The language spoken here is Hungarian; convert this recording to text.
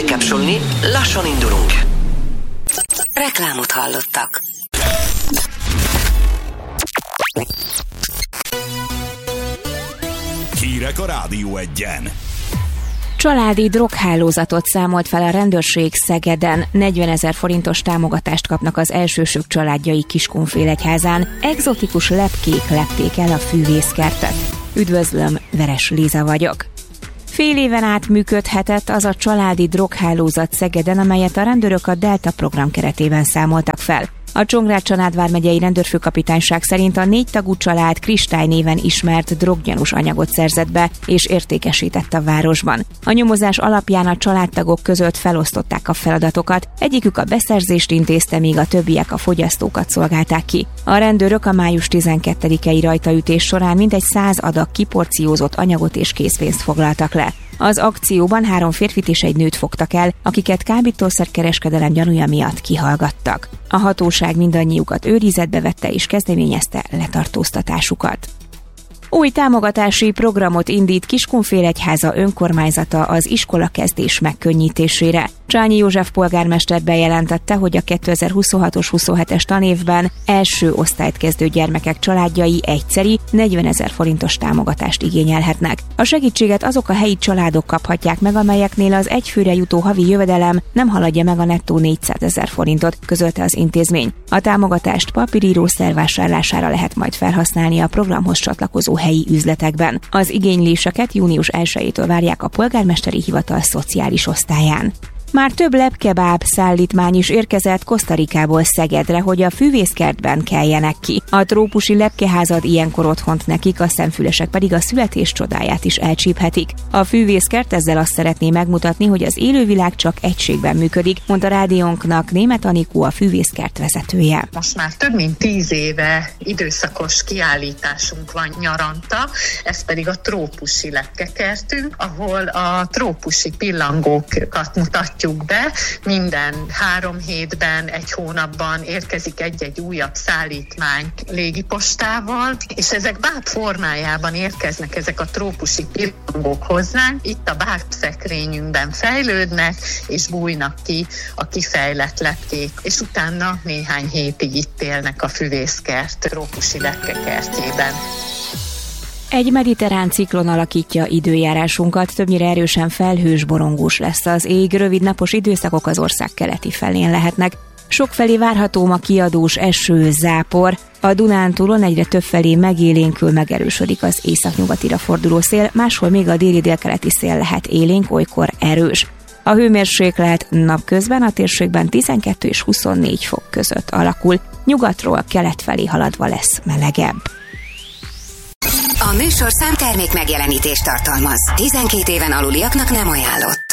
megkapcsolni, lassan indulunk. Reklámot hallottak. Hírek a Rádió Egyen. Családi droghálózatot számolt fel a rendőrség Szegeden. 40 000 forintos támogatást kapnak az elsősök családjai Kiskunfélegyházán. Egzotikus lepkék lepték el a fűvészkertet. Üdvözlöm, Veres Liza vagyok. Fél éven át működhetett az a családi droghálózat Szegeden, amelyet a rendőrök a Delta program keretében számoltak fel. A Csongrád-Csanád vármegyei rendőrfőkapitányság szerint a 4 tagú család Kristály néven ismert droggyanús anyagot szerzett be és értékesített a városban. A nyomozás alapján a családtagok között felosztották a feladatokat, egyikük a beszerzést intézte, míg a többiek a fogyasztókat szolgálták ki. A rendőrök a május 12-i rajtaütés során mintegy 100 adag kiporciózott anyagot és készpénzt foglaltak le. Az akcióban 3 férfit és egy nőt fogtak el, akiket kábítószerkereskedelem gyanúja miatt kihallgattak. A hatóság mindannyiukat őrizetbe vette és kezdeményezte letartóztatásukat. Új támogatási programot indít Kiskunfélegyháza önkormányzata az iskolakezdés megkönnyítésére. Csányi József polgármester bejelentette, hogy a 2026-os 27-es tanévben első osztályt kezdő gyermekek családjai egyszeri 40 000 forintos támogatást igényelhetnek. A segítséget azok a helyi családok kaphatják meg, amelyeknél az egyfőre jutó havi jövedelem nem haladja meg a nettó 400 000 forintot, közölte az intézmény. A támogatást papírírószer vásárlására lehet majd felhasználni a programhoz csatlakozó helyi üzletekben. Az igényléseket június 1-től várják a polgármesteri hivatal szociális osztályán. Már több lepkebáb szállítmány is érkezett Kosztarikából Szegedre, hogy a fűvészkertben keljenek ki. A trópusi lepkeházad ilyenkor otthont nekik, a szemfülesek pedig a születés csodáját is elcsíphetik. A fűvészkert ezzel azt szeretné megmutatni, hogy az élővilág csak egységben működik, mondta rádiónknak Németh Anikó, a fűvészkert vezetője. Most már több mint 10 éve időszakos kiállításunk van nyaranta, ez pedig a trópusi lepkekertünk, ahol a trópusi pillangókat mutatjuk be. Minden 3 hétben, 1 hónapban érkezik egy-egy újabb szállítmány légipostával, és ezek báb formájában érkeznek ezek a trópusi pillangók hozzánk. Itt a bábszekrényünkben fejlődnek, és bújnak ki a kifejlett lepkék, és utána néhány hétig itt élnek a fűvészkert trópusi lepkekertjében. Egy mediterrán ciklon alakítja időjárásunkat, többnyire erősen felhős, borongós lesz az ég, rövid napos időszakok az ország keleti felén lehetnek. Sokfelé várható ma kiadós eső, zápor, a Dunántúlon egyre többfelé megélénkül, megerősödik az északnyugatira forduló szél, máshol még a déli-délkeleti szél lehet élénk, olykor erős. A hőmérséklet napközben a térségben 12 és 24 fok között alakul, nyugatról kelet felé haladva lesz melegebb. A műsorszám termék megjelenítést tartalmaz. 12 éven aluliaknak nem ajánlott.